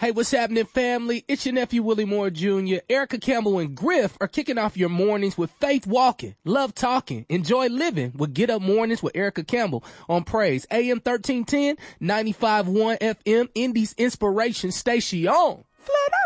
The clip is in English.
Hey, what's happening, family? It's your nephew, Willie Moore Jr. Erica Campbell and Griff are kicking off your mornings with Faith Walking, Love Talking, Enjoy Living with Get Up Mornings with Erica Campbell on Praise. AM 1310, 95.1 FM, Indies Inspiration Station. Flat